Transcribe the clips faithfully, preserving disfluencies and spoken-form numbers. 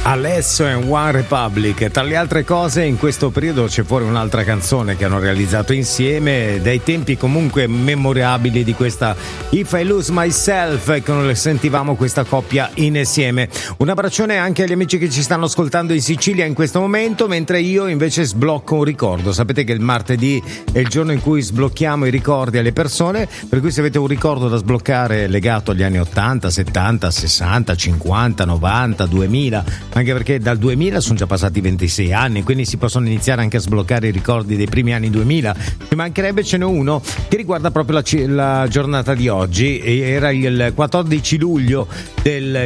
Alesso e One Republic. Tra le altre cose, in questo periodo c'è fuori un'altra canzone che hanno realizzato insieme, dai tempi comunque memorabili di questa If I Lose Myself, che non sentivamo questa coppia insieme. Un abbraccione anche agli amici che ci stanno ascoltando in Sicilia in questo momento, mentre io invece sblocco un ricordo. Sapete che il martedì è il giorno in cui sblocchiamo i ricordi alle persone, per cui se avete un ricordo da sbloccare legato agli anni ottanta, settanta, sessanta, cinquanta, novanta, duemila, anche perché dal duemila sono già passati ventisei anni, quindi si possono iniziare anche a sbloccare i ricordi dei primi anni duemila. Ci mancherebbe, ce n'è uno che riguarda proprio la, la giornata di oggi. Era il quattordici luglio del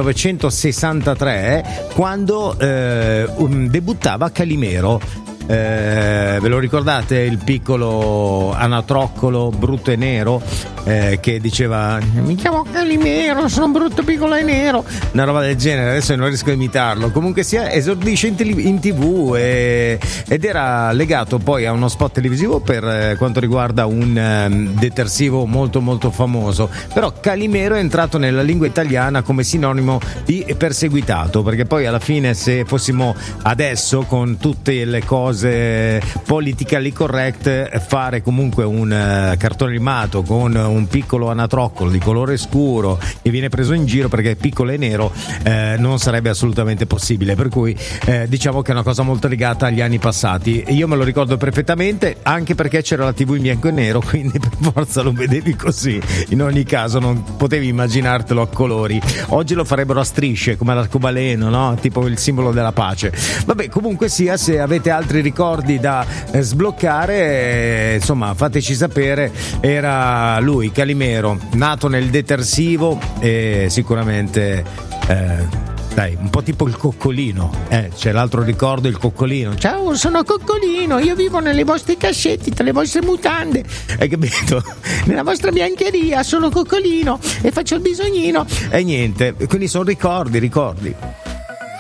millenovecentosessantatré quando eh, um, debuttava Calimero. Eh, ve lo ricordate il piccolo anatroccolo brutto e nero eh, che diceva mi chiamo Calimero, sono brutto, piccolo e nero, una roba del genere, adesso non riesco a imitarlo. Comunque sia, esordisce in, tele- in tv e, ed era legato poi a uno spot televisivo per eh, quanto riguarda un um, detersivo molto molto famoso. Però Calimero è entrato nella lingua italiana come sinonimo di perseguitato, perché poi alla fine, se fossimo adesso con tutte le cose politically correct, fare comunque un uh, cartone animato con un piccolo anatroccolo di colore scuro che viene preso in giro perché è piccolo e nero eh, non sarebbe assolutamente possibile, per cui eh, diciamo che è una cosa molto legata agli anni passati. Io me lo ricordo perfettamente, anche perché c'era la tivù in bianco e nero, quindi per forza lo vedevi così. In ogni caso non potevi immaginartelo a colori. Oggi lo farebbero a strisce come l'arcobaleno, no? Tipo il simbolo della pace. Vabbè, comunque sia, se avete altri ricordi da eh, sbloccare, eh, insomma fateci sapere. Era lui, Calimero, nato nel detersivo e sicuramente eh, dai, un po' tipo il Coccolino, eh, c'è l'altro ricordo, il Coccolino. Ciao, sono Coccolino, io vivo nelle vostre cassetti, tra le vostre mutande, hai capito? Nella vostra biancheria, sono Coccolino e faccio il bisognino e niente, quindi sono ricordi, ricordi.